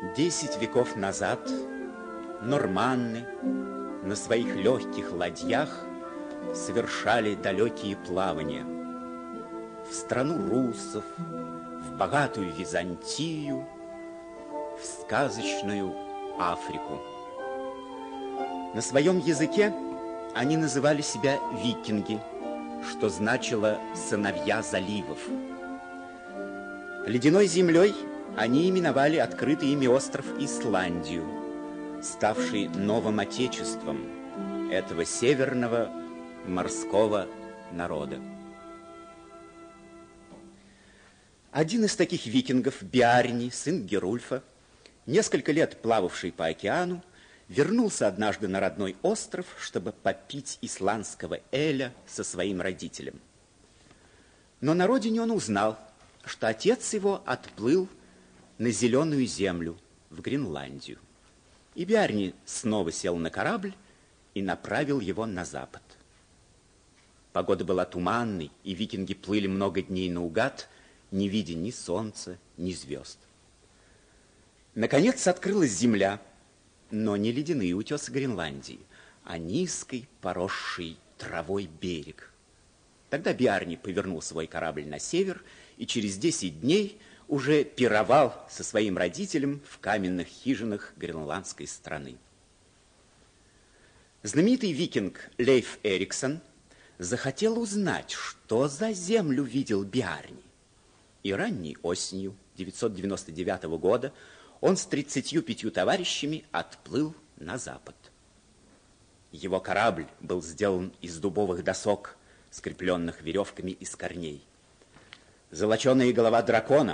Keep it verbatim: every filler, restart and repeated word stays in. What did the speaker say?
Десять веков назад норманны на своих легких ладьях совершали далекие плавания в страну руссов, в богатую Византию, в сказочную Африку. На своем языке они называли себя викинги, что значило «сыновья заливов». Ледяной землей они именовали открытый ими остров Исландию, ставший новым отечеством этого северного морского народа. Один из таких викингов, Бjarni, сын Герульфа, несколько лет плававший по океану, вернулся однажды на родной остров, чтобы попить исландского эля со своим родителем. Но на родине он узнал, что отец его отплыл на зеленую землю, в Гренландию. И Бjarni снова сел на корабль и направил его на запад. Погода была туманной, и викинги плыли много дней наугад, не видя ни солнца, ни звезд. Наконец открылась земля, но не ледяные утесы Гренландии, а низкий, поросший травой берег. Тогда Бjarni повернул свой корабль на север и через десять дней уже пировал со своим родителем в каменных хижинах гренландской страны. Знаменитый викинг Лейф Эриксон захотел узнать, что за землю видел Бjarni. И ранней осенью девятьсот девяносто девятого года он с тридцатью пятью товарищами отплыл на запад. Его корабль был сделан из дубовых досок, скрепленных веревками из корней. Золоченая голова дракона